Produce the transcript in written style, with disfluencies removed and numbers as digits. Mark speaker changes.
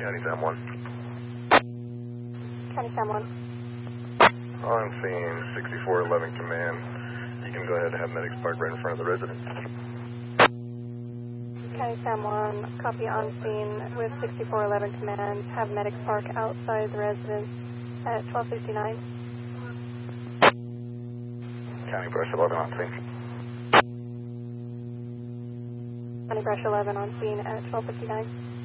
Speaker 1: County Sam 1.
Speaker 2: County Sam 1.
Speaker 1: I'm seeing 6411 command. You can go ahead and have medics park right in front of the residence.
Speaker 2: County Sam 1, copy on scene with 6411 command. Have medics park outside the residence at 1259.
Speaker 1: County Brush 11 on scene.
Speaker 2: County Brush 11 on scene at 1259.